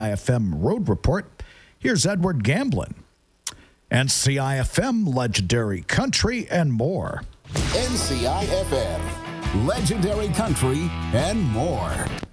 IFM Road Report. Here's Edward Gamblin. NCIFM, Legendary Country, and more. NCIFM, Legendary Country, and more.